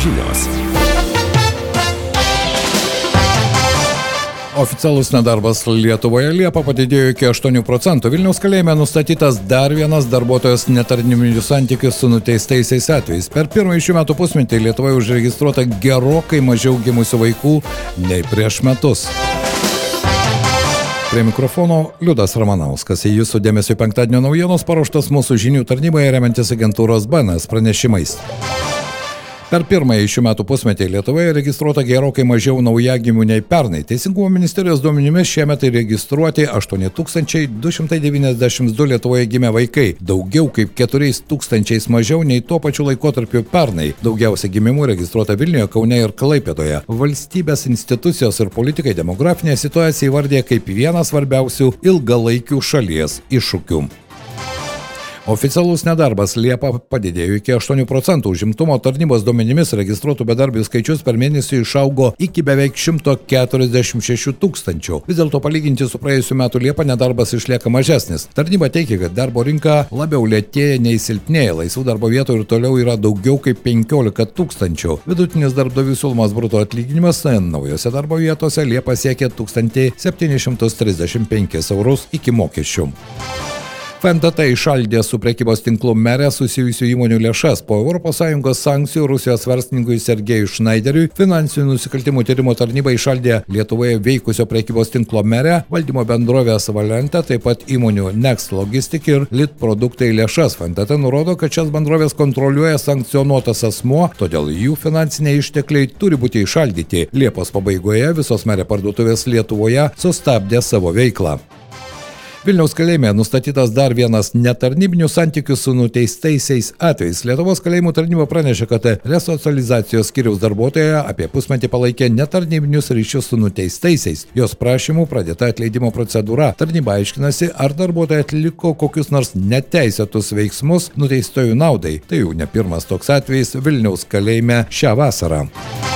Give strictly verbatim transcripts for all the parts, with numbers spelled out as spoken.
žinios. Oficialus nedarbas Lietuvoje Liepą padidėjo iki aštuonių procentų. Vilniaus kalėjime nustatytas dar vienas darbuotojas netarnybinių santykių su nuteistaisiais atvejais. Per pirmąjį šių metų pusmetį Lietuvoje užregistruota gerokai mažiau gimusių vaikų nei prieš metus. Prie mikrofono Liudas Ramanauskas. Į jūsų dėmesio penktadienio naujienos paruoštas mūsų žinių tarnyboje remiantis agentūros B N S pranešimais. Per pirmąjį šių metų pusmetį Lietuvoje registruota gerokai mažiau naujagimių nei pernai. Teisingumo ministerijos duomenimis šiemet registruoti aštuoni tūkstančiai du šimtai devyniasdešimt du Lietuvoje gimę vaikai. Daugiau kaip keturiais tūkstančiais mažiau nei tuo pačiu laikotarpiu pernai. Daugiausia gimimų registruota Vilniuje, Kaune ir Klaipėdoje. Valstybės institucijos ir politikai demografinę situaciją įvardė kaip vieną svarbiausių ilgalaikių šalies iššūkių. Oficialus nedarbas Liepą padidėjo iki aštuonių procentų. Užimtumo tarnybos duomenimis registruotų bedarbių skaičius per mėnesį išaugo iki beveik šimto keturiasdešimt šešių tūkstančių. Vis dėlto palyginti su praėjusiu metu Liepą nedarbas išlieka mažesnis. Tarnyba teigia, kad darbo rinka labiau lėtėja nei silpnėja. Laisvų darbo vietų ir toliau yra daugiau kaip penkiolika tūkstančių. Vidutinis darbdavių siūlomas bruto atlyginimas naujose darbo vietose Liepą siekia tūkstantį septynis šimtus trisdešimt penkis eurus iki mokesčių. F N T T įšaldė su prekybos tinklu Mere susijusių įmonių lėšas. Po Europos Sąjungos sankcijų Rusijos verslininkui Sergejui Šnaideriui finansinių nusikaltimų tyrimo tarnyba įšaldė Lietuvoje veikusio prekybos tinklo Mere, valdymo bendrovės Valente, taip pat įmonių Next Logistic ir Lit produktai lėšas. F N T T nurodo, kad šias bendrovės kontroliuoja sankcionuotas asmuo, todėl jų finansiniai ištekliai turi būti įšaldyti. Liepos pabaigoje visos Mere parduotuvės Lietuvoje sustabdė savo veiklą. Vilniaus kalėjime nustatytas dar vienas netarnybinių santykių su nuteistaisiais atvejais. Lietuvos kalėjimų tarnyba pranešė, kad resocializacijos skyriaus darbuotoja apie pusmetį palaikė netarnybinius ryšius su nuteistaisiais. Jos prašymų pradėta atleidimo procedūra. Tarnyba aiškinasi, ar darbuotoja atliko kokius nors neteisėtus veiksmus nuteistojų naudai. Tai jau ne pirmas toks atvejis Vilniaus kalėjime šią vasarą.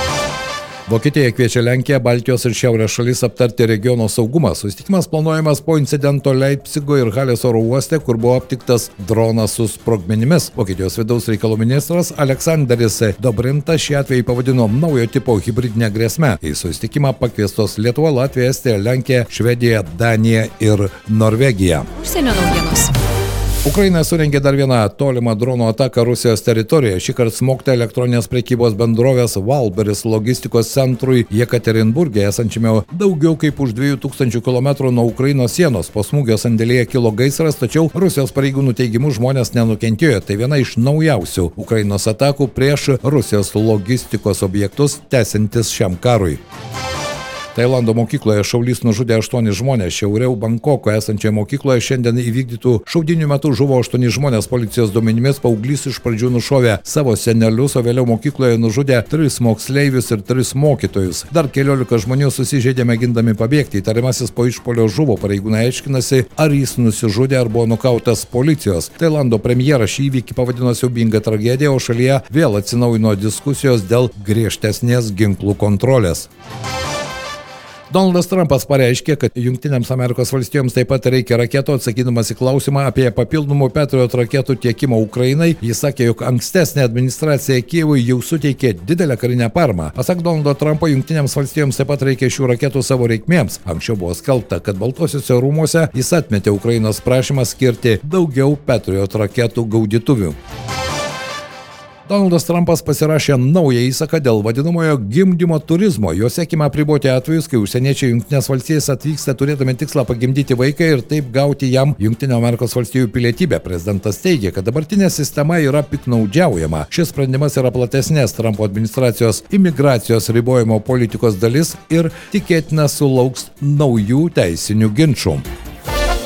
Vokietija kviečia Lenkiją, Baltijos ir Šiaurės šalis aptarti regiono saugumą. Susitikimas planuojamas po incidento Leipcigo ir Halės oro uoste, kur buvo aptiktas dronas su sprogmenimis. Vokietijos vidaus reikalų ministras Aleksanderis Dobrintas šį atvejį pavadino naujo tipo hibridinę grėsmę. Į susitikimą pakviestos Lietuva, Latvija, Estija, Lenkija, Švedija, Danija ir Norvegija. Užsienio naujienos. Ukraina surengė dar vieną tolimą dronų ataką Rusijos teritorijoje. Šįkart smogta elektroninės prekybos bendrovės Valberis logistikos centrui Jekaterinburge, esančiame daugiau kaip už dviejų tūkstančių kilometrų nuo Ukrainos sienos. Po smūgio sandėlyje kilo gaisras, tačiau Rusijos pareigūnų teigimu žmonės nenukentėjo. Tai viena iš naujausių Ukrainos atakų prieš Rusijos logistikos objektus tęsiantis šiam karui. Tailando mokykloje šaulys nužudė aštuonis žmonės. Šiauriau Bankoko esančioje mokykloje šiandien įvykdytų šaudynių metu žuvo aštuoni žmonės. Policijos duomenimis paauglys iš pradžių nušovė savo senelius, o vėliau mokykloje nužudė tris moksleivius ir tris mokytojus. Dar keliolika žmonių susižeidė mėgindami pabėgti. Įtariamasis po išpuolio žuvo. Pareigūnai aiškinasi, ar jis nusižudė ar buvo nukautas policijos. Tailando premjeras šį įvykį pavadino siaubinga tragedija, o šalyje vėl atsinaujino diskusijos dėl griežtesnės ginklų kontrolės. Donaldas Trumpas pareiškė, kad Jungtinėms Amerikos valstijoms taip pat reikia raketų. Atsakydamas į klausimą apie papildomų Patriot raketų tiekimą Ukrainai, jis sakė, jog ankstesnė administracija Kijevui jau suteikė didelę karinę paramą. Pasak Donaldo Trumpo, Jungtinėms valstijoms taip pat reikia šių raketų savo reikmėms. Anksčiau buvo skelbta, kad Baltuosiuose rūmuose jis atmetė Ukrainos prašymą skirti daugiau Patriot raketų gaudytuvių. Donaldas Trumpas pasirašė naują įsaką dėl vadinamojo gimdymo turizmo. Jo siekiama apriboti atvejus, kai užsieniečiai Jungtinės valstijas atvyksta turėdami tikslą pagimdyti vaiką ir taip gauti jam Jungtinių Amerikos valstijų pilietybę. Prezidentas teigia, kad dabartinė sistema yra piktnaudžiaujama. Šis sprendimas yra platesnės Trumpo administracijos imigracijos ribojimo politikos dalis ir tikėtina sulauks naujų teisinių ginčų.